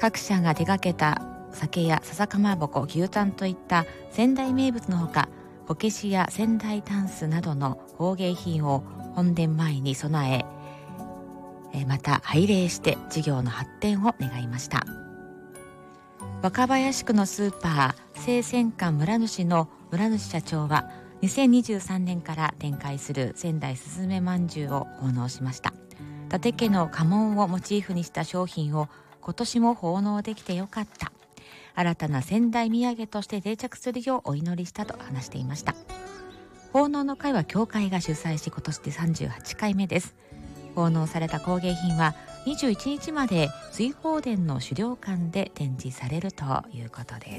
各社が手掛けた酒や笹かまぼこ、牛タンといった仙台名物のほか、こけしや仙台タンスなどの工芸品を本殿前に備え、また拝礼して事業の発展を願いました。若林区のスーパー生鮮館村主の村主社長は、2023年から展開する仙台すずめまんじゅうを奉納しました。伊達家の家紋をモチーフにした商品を今年も奉納できてよかった、新たな仙台土産として定着するようお祈りしたと話していました。奉納の会は協会が主催し、今年で38回目です。奉納された工芸品は21日まで瑞鳳殿の資料館で展示されるということです。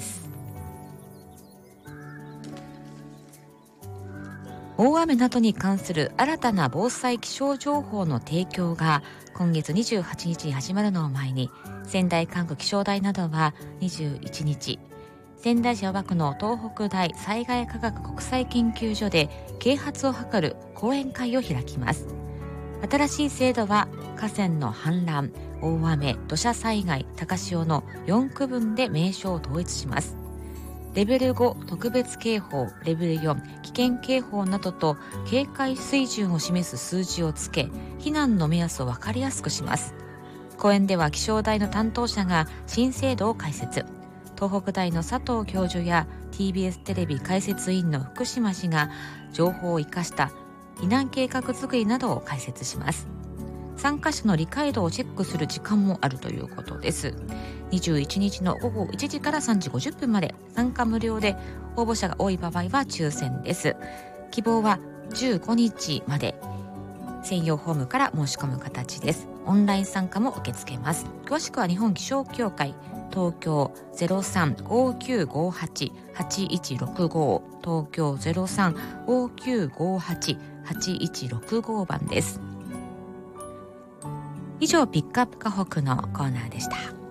大雨などに関する新たな防災気象情報の提供が今月28日に始まるのを前に、仙台管区気象台などは21日、仙台市青葉区の東北大災害科学国際研究所で啓発を図る講演会を開きます。新しい制度は河川の氾濫、大雨、土砂災害、高潮の4区分で名称を統一します。レベル5特別警報、レベル4危険警報などと警戒水準を示す数字をつけ、避難の目安を分かりやすくします。講演では気象台の担当者が新制度を解説。東北大の佐藤教授や TBS テレビ解説委員の福島氏が情報を生かした避難計画作りなどを解説します。参加者の理解度をチェックする時間もあるということです。21日の午後1時から3時50分まで、参加無料で、応募者が多い場合は抽選です。希望は15日まで、専用フォームから申し込む形です。オンライン参加も受け付けます。詳しくは日本気象協会東京 03-5958-8165 東京 03-5958-8165 番です。以上、ピックアップ河北のコーナーでした。